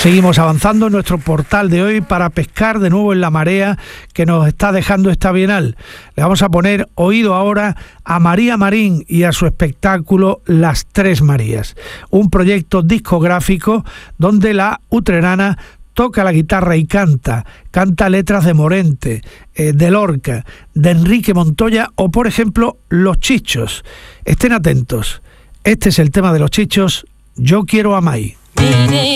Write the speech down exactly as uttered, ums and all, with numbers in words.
Seguimos avanzando en nuestro portal de hoy para pescar de nuevo en la marea que nos está dejando esta Bienal. Le vamos a poner oído ahora a María Marín y a su espectáculo Las Tres Marías, un proyecto discográfico donde la utrerana toca la guitarra y canta, canta letras de Morente, eh, de Lorca, de Enrique Montoya o, por ejemplo, Los Chichos. Estén atentos, este es el tema de Los Chichos, Yo quiero a Mai.